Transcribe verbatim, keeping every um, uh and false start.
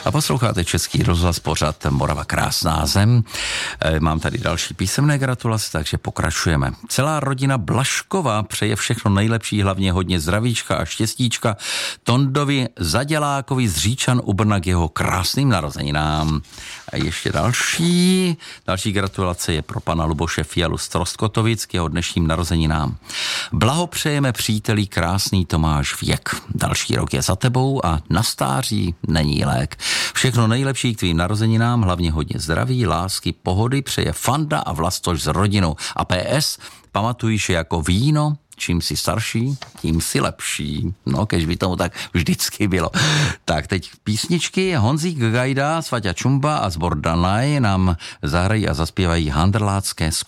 A posloucháte Český rozhlas, pořad Morava krásná zem. Mám tady další písemné gratulace, takže pokračujeme. Celá rodina Blašková přeje všechno nejlepší, hlavně hodně zdravíčka a štěstíčka Tondovi Zadělákovi z Říčan u Brna k jeho krásným narozeninám. A ještě další, další gratulace je pro pana Luboše Fialu z Trostkotovic k jeho dnešním narozeninám. Blahopřejeme příteli krásný Tomáš Věk. Další rok je za tebou a na stáří není lék. Všechno nejlepší k tvým narozeninám, hlavně hodně zdraví, lásky, pohody přeje Fanda a Vlastoš s rodinou. A P S, pamatuj, že jako víno, čím si starší, tím si lepší. No, kež by tomu tak vždycky bylo. Tak teď písničky. Honzík Gajda, Svaťa Čumba a Zbor Danaj nám zahrají a zaspívají Handrlácké z